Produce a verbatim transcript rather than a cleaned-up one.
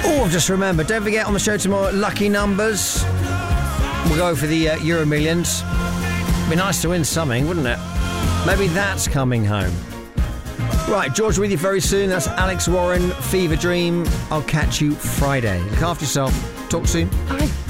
Oh, I've just remembered. Don't forget on the show tomorrow, lucky numbers. We'll go for the uh, Euro Millions. Be nice to win something, wouldn't it? Maybe that's coming home. Right, George with you very soon. That's Alex Warren, Fever Dream. I'll catch you Friday. Look after yourself. Talk soon. Bye.